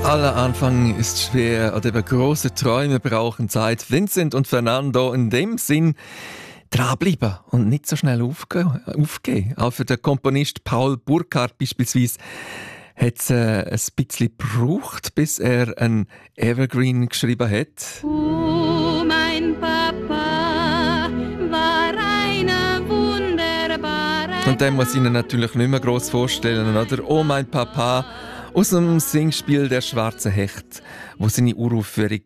Aller Anfang ist schwer oder eben große Träume brauchen Zeit. Vincent und Fernando in dem Sinn dranbleiben und nicht so schnell aufgehen. Auch für den Komponist Paul Burkhardt beispielsweise hat es ein bisschen gebraucht, bis er ein Evergreen geschrieben hat. Oh, mein Papa war eine wunderbare... Und den muss ich Ihnen natürlich nicht mehr gross vorstellen, oder? Oh, mein Papa aus dem Singspiel «Der schwarze Hecht», wo seine Uraufführung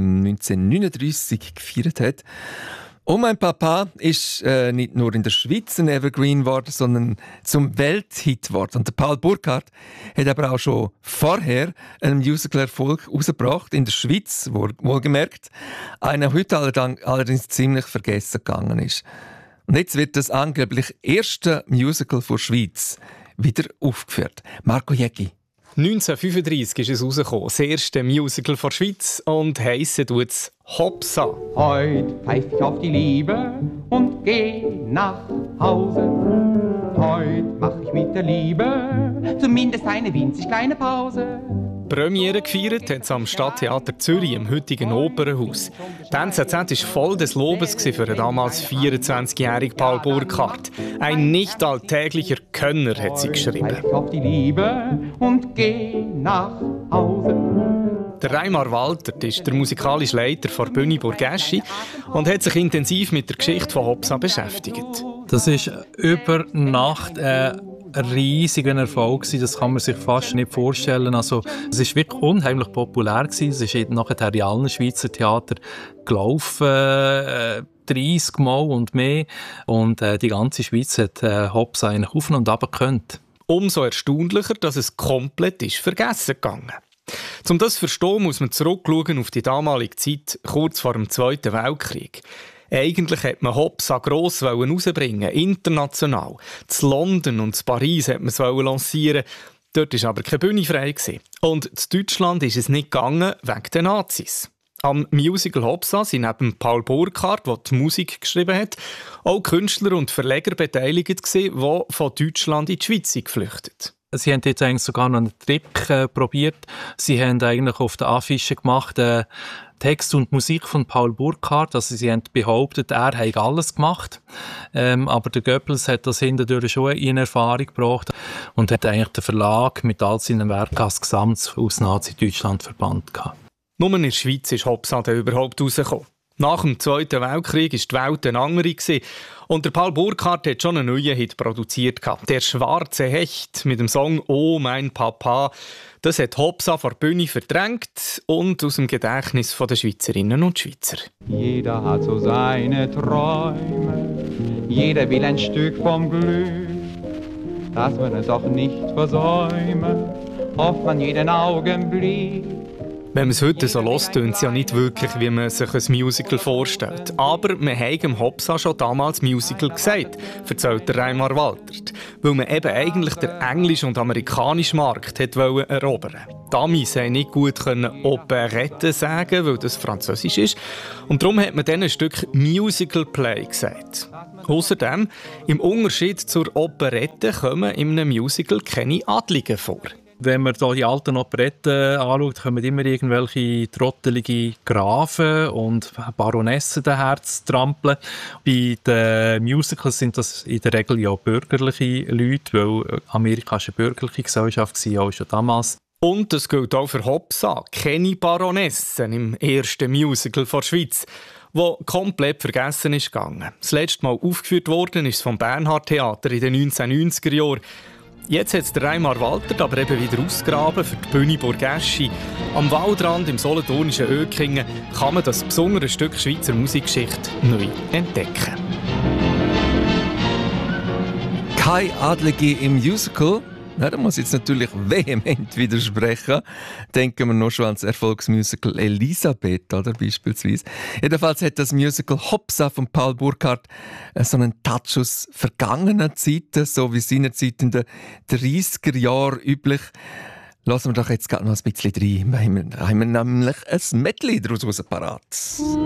1939 gefeiert hat. «Oh, mein Papa» ist nicht nur in der Schweiz ein Evergreen geworden, sondern zum Welthit geworden. Und der Paul Burkhardt hat aber auch schon vorher einen Musical-Erfolg herausgebracht, in der Schweiz, wohlgemerkt. Einer heute allerdings ziemlich vergessen gegangen ist. Und jetzt wird das angeblich erste Musical der Schweiz wieder aufgeführt. Marco Jäcki. 1935 ist es rausgekommen, das erste Musical der Schweiz, und heissen tut es «Hopsa». Heut pfeif ich auf die Liebe und geh nach Hause. Heut mach ich mit der Liebe zumindest eine winzig kleine Pause. Premiere gefeiert hat es am Stadttheater Zürich, im heutigen Opernhaus. Die NZZ war voll des Lobes für den damals 24-jährigen Paul Burkhardt. Ein nicht alltäglicher Könner, hat sie geschrieben. Pfeif ich auf die Liebe und geh nach Hause. Der Reimar Walter ist der musikalische Leiter der Bühne Burgeschi und hat sich intensiv mit der Geschichte von Hopsa beschäftigt. Das ist über Nacht ein riesiger Erfolg gewesen. Das kann man sich fast nicht vorstellen. Also, es ist wirklich unheimlich populär gewesen. Es ist nachher in allen Schweizer Theatern gelaufen, 30 Mal und mehr. Und die ganze Schweiz hat Hopsa eigentlich auf und runter gekannt. Umso erstaunlicher, dass es komplett ist vergessen gegangen. Um das zu verstehen, muss man zurückschauen auf die damalige Zeit, kurz vor dem Zweiten Weltkrieg. Eigentlich wollte man Hopsa gross rausbringen, international. In London und in Paris wollte man es lancieren. Dort war aber keine Bühne frei. Und in Deutschland ist es nicht gegangen wegen den Nazis. Am Musical Hopsa sind neben Paul Burkhardt, der die Musik geschrieben hat, auch Künstler und Verleger beteiligt, die von Deutschland in die Schweiz geflüchtet. Sie haben jetzt eigentlich sogar noch einen Trick probiert. Sie haben eigentlich auf der Affische gemacht, Text und Musik von Paul Burkhardt. Also sie haben behauptet, er habe alles gemacht. Aber der Goebbels hat das hinterher schon in Erfahrung gebracht und hat eigentlich den Verlag mit all seinen Werken als Gesamt aus Nazi-Deutschland verbannt gehabt. Nur in der Schweiz ist Hopsa dann überhaupt rausgekommen. Nach dem Zweiten Weltkrieg war die Welt eine andere. Und der Paul Burkhardt hat schon einen neuen Hit produziert. «Der schwarze Hecht» mit dem Song «Oh, mein Papa». Das hat Hopsa von der Bühne verdrängt und aus dem Gedächtnis der Schweizerinnen und Schweizer. Jeder hat so seine Träume, jeder will ein Stück vom Glück. Dass man es auch nicht versäume, hofft man jeden Augenblick. Wenn man es heute so hört, tönt es ja nicht wirklich, wie man sich ein Musical vorstellt. Aber man hat dem Hopsa schon damals Musical gesagt, erzählt der Reimar Walter. Weil man eben eigentlich den englischen und amerikanischen Markt erobern wollte. Die Amis konnten nicht gut Operette sagen, weil das Französisch ist. Und darum hat man dann ein Stück Musical Play gesagt. Außerdem, im Unterschied zur Operette kommen in einem Musical keine Adligen vor. Wenn man hier die alten Operetten anschaut, kommen immer irgendwelche trottelige Grafen und Baronessen daher zu trampeln. Bei den Musicals sind das in der Regel ja bürgerliche Leute, weil Amerika eine bürgerliche Gesellschaft war, auch schon damals. Und das gilt auch für Hopsa. Keine Baronessen im ersten Musical der Schweiz, das komplett vergessen ist gegangen. Das letzte Mal aufgeführt worden ist vom Bernhard Theater in den 1990er Jahren. Jetzt hat es der Reimar Walter aber eben wieder ausgraben für die Bühne Burgeschi. Am Waldrand im solothurnischen Ökingen kann man das besondere Stück Schweizer Musikgeschichte neu entdecken. Keine Adlige im Musical? Na, da muss ich jetzt natürlich vehement widersprechen. Denken wir noch schon ans Erfolgsmusical Elisabeth, oder beispielsweise. Jedenfalls hat das Musical Hopsa von Paul Burkhardt so einen Touch aus vergangenen Zeiten, so wie seinerzeit in den 30er Jahren üblich. Lassen wir doch jetzt gerade noch ein bisschen rein. Da haben wir nämlich ein Medley daraus parat.